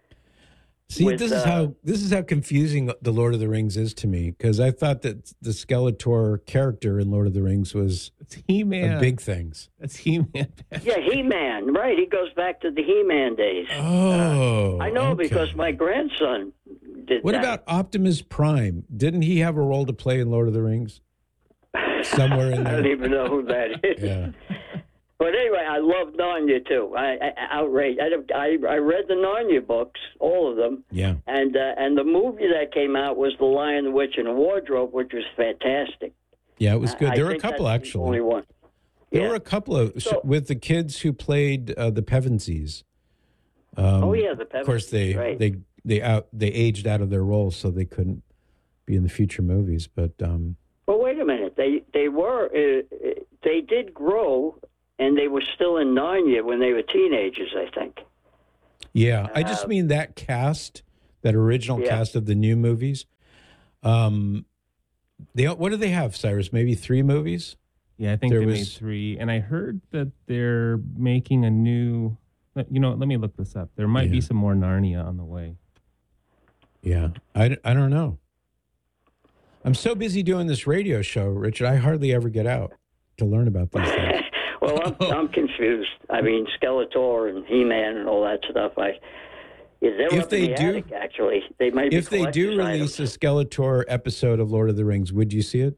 See, with, this is uh, how this is how confusing the Lord of the Rings is to me because I thought that the Skeletor character in Lord of the Rings was He-Man. big things. That's He-Man. Yeah, He-Man, right? He goes back to the He-Man days. Oh, I know okay. because my grandson did What that. about Optimus Prime? Didn't he have a role to play in Lord of the Rings? Somewhere in I there. don't even know who that is. Yeah. But anyway, I love Narnia too. I, I outraged. I, I I read the Narnia books, all of them. Yeah. And uh, and the movie that came out was The Lion, the Witch, and the Wardrobe, which was fantastic. Yeah, it was good. I- I there were a think couple that's the actually. only one. There Yeah. were a couple of So- with the kids who played uh, the Pevensies. Um, Oh, yeah, the Of course, they Pevensies, right. they they out they aged out of their roles, so they couldn't be in the future movies. But um, Well, wait a minute. They they were uh, they did grow, and they were still in Narnia when they were teenagers, I think. yeah, I just mean that cast, that original Yeah. cast of the new movies. Um, they what do they have, Cyrus? Maybe three movies. Yeah, I think There they made was- three. And I heard that they're making a new. You know, let me look this up. There might be some more Narnia on the way. Yeah, I, I don't know. I'm so busy doing this radio show, Richard. I hardly ever get out to learn about these things. Well, I'm, I'm confused. I mean, Skeletor and He-Man and all that stuff. I is they're If up they in the do- attic, actually. They might be If they do collector's release items. a Skeletor episode of Lord of the Rings, would you see it?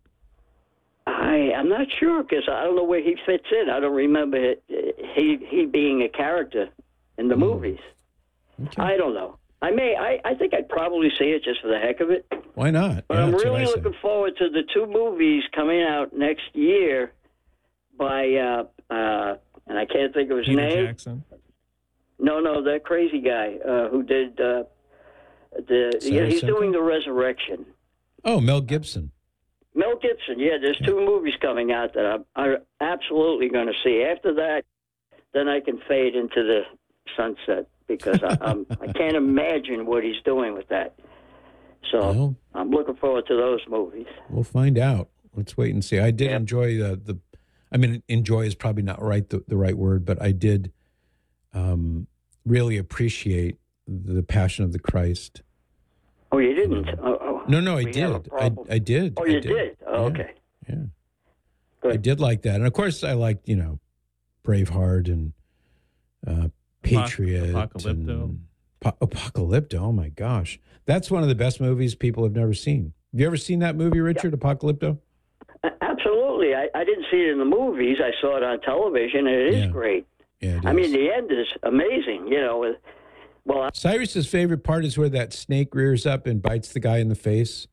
I I'm not sure because I don't know where he fits in. I don't remember it, he he being a character in the Hmm. movies. I don't know. I may. I, I think I'd probably see it just for the heck of it. Why not? But Yeah, I'm that's what really I say. looking forward to the two movies coming out next year by, uh, uh, and I can't think of his Peter name. Jackson. No, no, that crazy guy uh, who did uh, the. Yeah, he's Sarah doing the Resurrection. Oh, Mel Gibson. Mel Gibson. Yeah, there's two movies coming out that I'm, I'm absolutely going to see. After that, then I can fade into the sunset because I, I'm, I can't imagine what he's doing with that. So Well, I'm looking forward to those movies. we'll find out. Let's wait and see. I did enjoy the, the I mean, enjoy is probably not right the, the right word, but I did um, really appreciate the Passion of the Christ. Oh, you didn't? Oh, oh. No, no, I We have a did. I, problem. I did. Oh, I you did? Oh, Yeah. okay. Yeah. I did like that. And of course, I liked, you know, Braveheart and uh, Patriot. Apocalypto. And Po- Apocalypto. Oh, my gosh. That's one of the best movies people have never seen. Have you ever seen that movie, Richard, Apocalypto? A- Absolutely. I, I didn't see it in the movies. I saw it on television, and it is Yeah. great. Yeah, it I is. mean, the end is amazing. You know, with, well, I, Cyrus's favorite part is where that snake rears up and bites the guy in the face.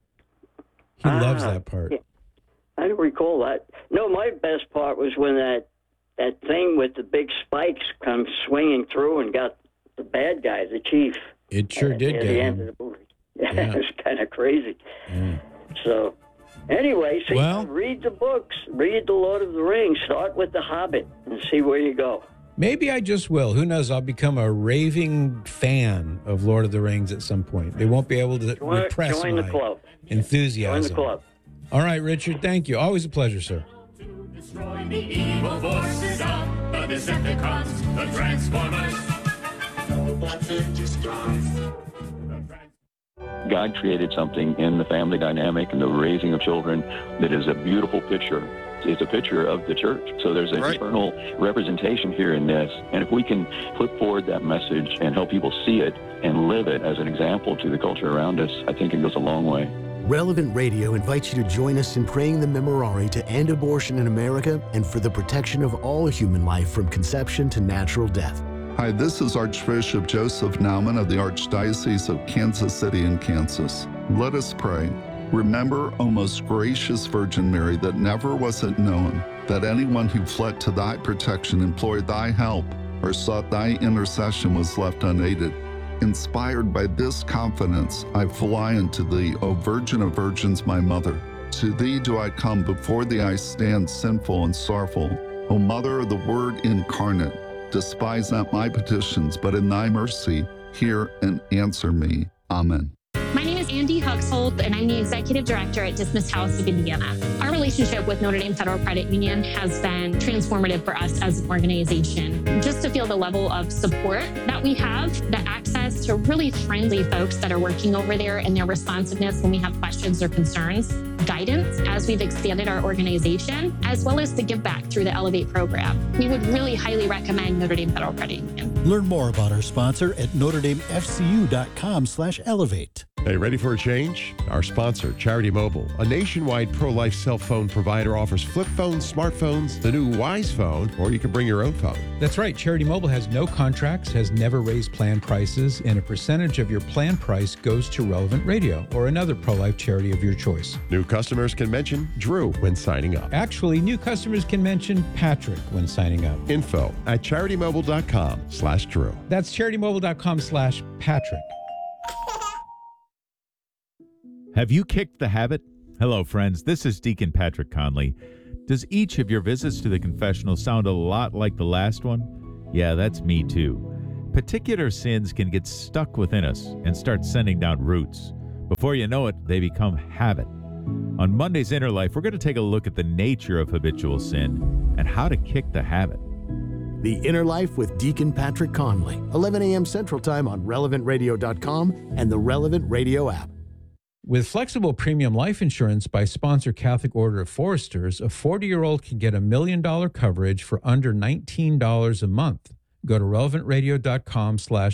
He loves Ah, that part. yeah. I don't recall that. No, my best part was when that that thing with the big spikes comes swinging through and got the bad guy, the chief. It sure at, did at get the him. end of the movie. Yeah, Yeah. it was kind of crazy. Yeah. So, anyway, so Well- read the books, read The Lord of the Rings, start with The Hobbit, and see where you go. Maybe I just will. Who knows? I'll become a raving fan of Lord of the Rings at some point. They won't be able to Join, repress join the my club. enthusiasm. Join the club. All right, Richard, thank you. Always a pleasure, sir. Destroy the evil forces of the Decepticons, the Transformers. God created something in the family dynamic and the raising of children that is a beautiful picture. It's a picture of the church. So there's an Right. eternal representation here in this. And if we can put forward that message and help people see it and live it as an example to the culture around us, I think it goes a long way. Relevant Radio invites you to join us in praying the Memorare to end abortion in America and for the protection of all human life from conception to natural death. Hi, this is Archbishop Joseph Naumann of the Archdiocese of Kansas City in Kansas. Let us pray. Remember, O most gracious Virgin Mary, that never was it known that anyone who fled to thy protection, implored thy help, or sought thy intercession was left unaided. Inspired by this confidence, I fly unto thee, O Virgin of Virgins, my Mother. To thee do I come, before thee I stand sinful and sorrowful. O Mother of the Word incarnate, despise not my petitions, but in thy mercy, hear and answer me. Amen. My name is Andy Huxhold, and I'm the Executive Director at Dismiss House of Indiana. Our relationship with Notre Dame Federal Credit Union has been transformative for us as an organization. Just to feel the level of support that we have, the access to really friendly folks that are working over there and their responsiveness when we have questions or concerns, guidance as we've expanded our organization, as well as the give back through the Elevate program. We would really highly recommend Notre Dame Federal Credit Union. Learn more about our sponsor at Notre Dame F C U dot com slash elevate. Hey, ready for a change? Our sponsor, Charity Mobile, a nationwide pro-life cell phone provider, offers flip phones, smartphones, the new Wise Phone, or you can bring your own phone. That's right. Charity Mobile has no contracts, has never raised plan prices, and a percentage of your plan price goes to Relevant Radio or another pro-life charity of your choice. New customers can mention Drew when signing up. Actually, new customers can mention Patrick when signing up. Info at CharityMobile.com slash Drew. That's CharityMobile.com slash Patrick. Have you kicked the habit? Hello, friends. This is Deacon Patrick Conley. Does each of your visits to the confessional sound a lot like the last one? Yeah, that's me too. Particular sins can get stuck within us and start sending down roots. Before you know it, they become habit. On Monday's Inner Life, we're going to take a look at the nature of habitual sin and how to kick the habit. The Inner Life with Deacon Patrick Conley, eleven a.m. Central Time on relevant radio dot com and the Relevant Radio app. With flexible premium life insurance by sponsor Catholic Order of Foresters, a forty-year-old can get a million dollar coverage for under nineteen dollars a month. Go to relevant radio dot com slash